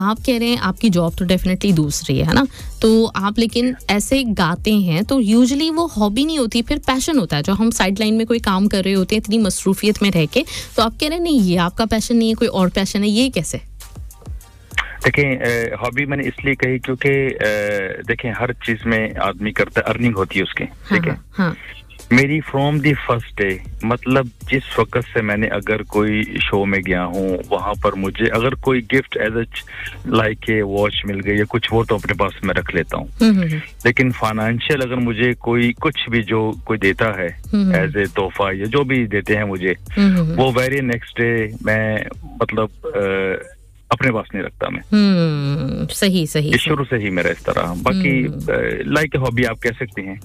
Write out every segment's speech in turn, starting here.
आप कह रहे हैं आपकी जॉब तो डेफिनेटली दूसरी है ना, तो आप लेकिन ऐसे गाते हैं तो यूजुअली वो हॉबी नहीं होती, फिर पैशन होता है जो हम साइड लाइन में कोई काम कर रहे होते हैं इतनी मसरूफियत में रह के, तो आप कह रहे हैं नहीं ये आपका पैशन नहीं है, कोई और पैशन है, ये कैसे? देखें, हॉबी मैंने इसलिए कही क्योंकि देखें हर चीज में आदमी करता है, अर्निंग होती है उसकी, ठीक है। हाँ। मेरी फ्रॉम दी फर्स्ट डे, मतलब जिस वक्त से मैंने अगर कोई शो में गया हूँ वहां पर मुझे अगर कोई gift as like a watch मिल गई या कुछ, वो तो अपने पास मैं रख लेता हूँ, लेकिन फाइनेंशियल अगर मुझे कोई कुछ भी जो कोई देता है एज ए तोहफा या जो भी देते हैं मुझे, वो वेरी नेक्स्ट डे मैं मतलब अपने पास नहीं रखता मैं। सही शुरू से ही मेरा इस तरह, बाकी लाइक हॉबी आप कह सकती हैं।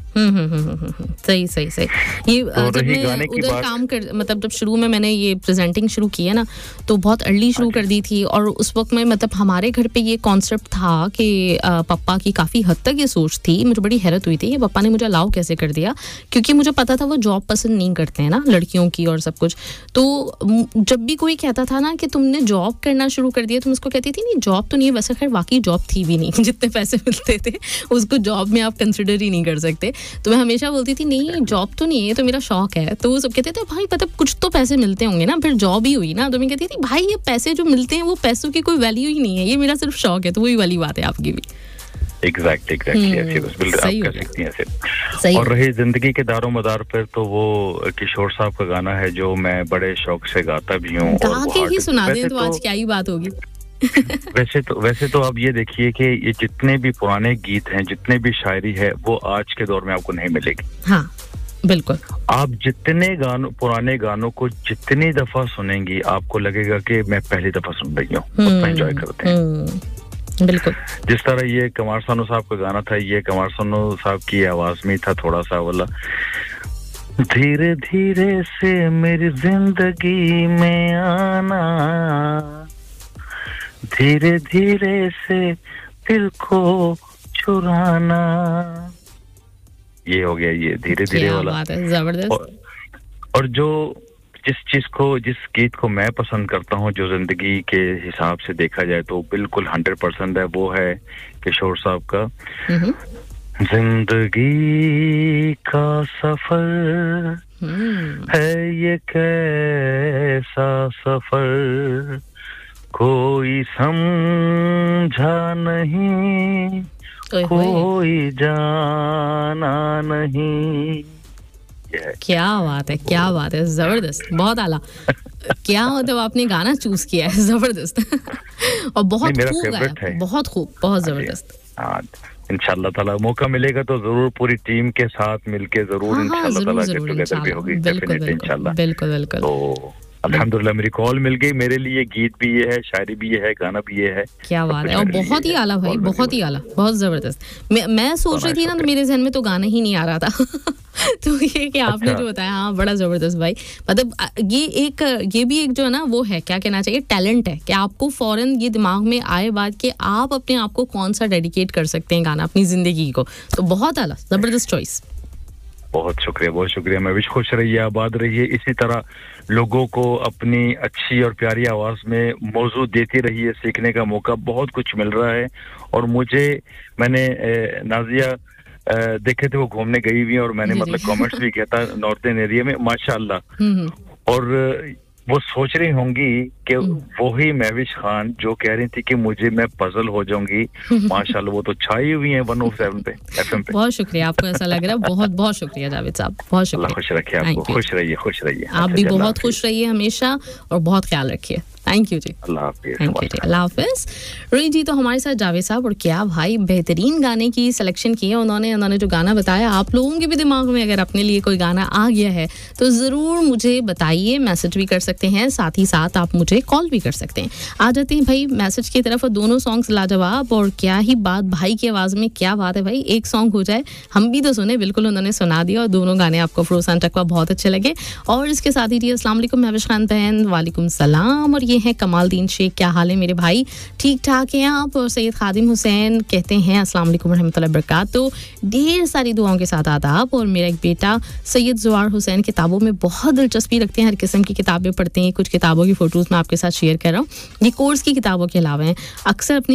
सही ये तो जब मैं उधर काम कर, मतलब जब शुरू में मैंने ये प्रेजेंटिंग शुरू की है ना, तो बहुत अर्ली शुरू कर दी थी, और उस वक्त में मतलब हमारे घर पे ये कॉन्सेप्ट था कि पापा की काफी हद तक ये सोच थी, मुझे बड़ी हैरत हुई थी कि पापा ने मुझे अलाउ कैसे कर दिया, क्योंकि मुझे पता था वो जॉब पसंद नहीं करते हैं ना लड़कियों की और सब कुछ। तो जब भी कोई कहता था ना कि तुमने जॉब करना शुरू कर दिया, तुम उसको कहती थी नहीं जॉब तो नहीं है, वैसे खैर वाकई जॉब थी भी नहीं, जितने पैसे मिलते थे उसको जॉब में आप कंसिडर ही नहीं कर सकते। तो मैं हमेशा बोलती थी नहीं जॉब तो नहीं है, तो मेरा शौक है। तो वो सब कहते थे भाई मतलब कुछ तो पैसे मिलते होंगे ना, फिर जॉब ही हुई ना। तो मैं कहती थी भाई ये पैसे जो मिलते हैं वो पैसों की कोई वैल्यू ही नहीं है, ये मेरा सिर्फ शौक है। तो वही वाली बात है आपकी भी। एग्जैक्टली आप कह सकती हैं ऐसे। और रही जिंदगी के दारो मदार पर, तो वो किशोर साहब का गाना है जो मैं बड़े शौक से गाता भी हूँ। गा के ही सुना दें तो आज क्या ही बात होगी। वैसे तो आप ये देखिए कि ये जितने भी पुराने गीत हैं, जितने भी शायरी है, वो आज के दौर में आपको नहीं मिलेगी। हाँ बिल्कुल। आप जितने पुराने गानों को जितनी दफा सुनेंगी, आपको लगेगा कि मैं पहली दफा सुन रही हूँ, उतना एंजॉय करते हैं। बिल्कुल। जिस तरह ये कमार सानू साहब का गाना था, ये कमार सानू साहब की आवाज में था थोड़ा सा वाला, धीरे धीरे से मेरी जिंदगी में आना, धीरे धीरे से दिल को चुराना, ये हो गया ये धीरे धीरे वाला। बात है, जबरदस्त। और जो जिस गीत को मैं पसंद करता हूँ, जो जिंदगी के हिसाब से देखा जाए तो बिल्कुल 100% है, वो है किशोर साहब का जिंदगी का सफर है ये कैसा सफर, कोई समझा नहीं, कोई जाना नहीं। क्या बात है, जबरदस्त, बहुत आला। क्या मतलब आपने गाना चूज किया है, जबरदस्त। और बहुत खूब गाया, बहुत खूब, बहुत जबरदस्त। इंशाल्लाह ताला मौका मिलेगा तो जरूर पूरी टीम के साथ मिलके जरूर इंशाल्लाह ताला गेट टुगेदर भी होगी, डेफिनेटली इंशाल्लाह। बिल्कुल। तो अल्हम्दुलिल्लाह मेरी कॉल मिल गई, मेरे लिए गीत भी ये है, शायरी भी ये है, गाना भी ये है। क्या बात है, और बहुत ही आला भाई, बहुत ही आला, बहुत जबरदस्त। मैं सोच रही थी ना, तो मेरे ज़हन में तो गाना ही नहीं आ रहा था। तो ये कि आपने जो बताया, हाँ बड़ा जबरदस्त भाई। मतलब ये भी एक जो है ना, वो है क्या कहना चाहिए, टैलेंट है कि आपको फौरन ये दिमाग में आए बात कि आप अपने आप को कौन सा डेडिकेट कर सकते हैं गाना अपनी जिंदगी को। तो बहुत आला, जबरदस्त चॉइस। बहुत शुक्रिया। मैं विश खुश रहिए, आबाद रहिए, इसी तरह लोगों को अपनी अच्छी और प्यारी आवाज में मौजूद देती रहिए, सीखने का मौका बहुत कुछ मिल रहा है। और मैंने नाजिया देखे थे, वो घूमने गई हुई है, और मैंने मतलब कमेंट्स भी किया था नॉर्थन एरिया में, माशाल्लाह। और वो सोच रही होंगी कि वही महविश खान जो कह रही थी कि मैं पजल हो जाऊंगी, माशाल्लाह वो तो छाई हुई हैं 107 पे, FM पे। बहुत शुक्रिया, आपको ऐसा लग रहा है। बहुत बहुत शुक्रिया जावेद साहब, बहुत शुक्रिया। खुश रखिए आपको, खुश रहिए। आप भी बहुत खुश रहिए हमेशा, और बहुत ख्याल रखिए। थैंक यू जी, अल्लाह हाफिज़। थैंक यू जी, अल्लाह हाफिज़। री जी तो हमारे साथ जावेद साहब, और क्या भाई बेहतरीन गाने की सिलेक्शन की है उन्होंने जो गाना बताया। आप लोगों के भी दिमाग में अगर अपने लिए कोई गाना आ गया है तो ज़रूर मुझे बताइए, मैसेज भी कर सकते हैं, साथ ही साथ आप मुझे कॉल भी कर सकते हैं। आ जाते हैं भाई मैसेज की तरफ। दोनों सॉन्ग्स लाजवाब, और क्या ही बात, भाई की आवाज़ में क्या बात है भाई। एक सॉन्ग हो जाए, हम भी तो सुने, बिल्कुल उन्होंने सुना दिया, और दोनों गाने आपको फरोसान तकवा बहुत अच्छे लगे। और इसके साथ ही जी अस्सलाम वालेकुम महविश खान बहन, वालेकुम सलाम। और ये ये हैं कमालदीन शेख, क्या हाल है मेरे भाई, ठीक ठाक हैं आप? और सैयद खादिम हुसैन कहते हैं अस्सलाम वालेकुम रहमतुल्लाहि बरकातहू, ढेर सारी दुआओं के साथ आदाब। और मेरा एक बेटा सैयद ज़ुवार हुसैन किताबों में बहुत दिलचस्पी रखते हैं, हर किस्म की किताबें पढ़ते हैं। कुछ किताबों की फ़ोटोज़ मैं आपके साथ शेयर कर रहा हूँ, ये कोर्स की किताबों के अलावा हैं। अक्सर अपनी